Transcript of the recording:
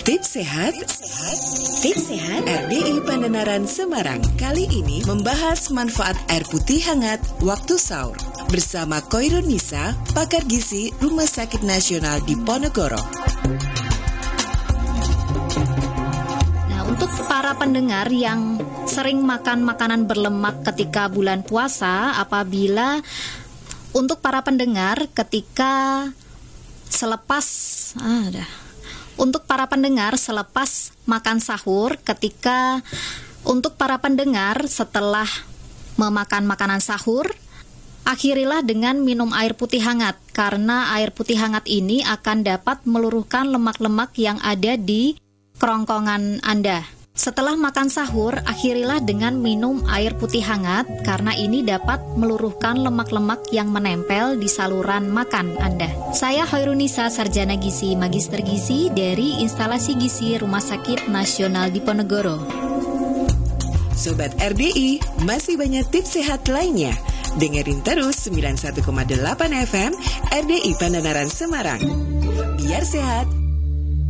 Tips sehat, tips sehat RDI Pandanaran Semarang kali ini membahas manfaat air putih hangat waktu sahur bersama Koirun Nisa, pakar gizi Rumah Sakit Nasional Diponegoro. Nah, untuk para pendengar yang sering makan makanan berlemak ketika bulan puasa, untuk para pendengar ketika untuk para pendengar selepas makan sahur, untuk para pendengar setelah memakan makanan sahur, akhirilah dengan minum air putih hangat, karena air putih hangat ini akan dapat meluruhkan lemak-lemak yang ada di kerongkongan Anda. Setelah makan sahur, akhirilah dengan minum air putih hangat, karena ini dapat meluruhkan lemak-lemak yang menempel di saluran makan Anda. Saya Koirun Nisa, Sarjana Gizi, Magister Gizi dari Instalasi Gizi Rumah Sakit Nasional Diponegoro. Sobat RDI, masih banyak tips sehat lainnya. Dengerin terus 91,8 FM RDI Pandanaran Semarang. Biar sehat,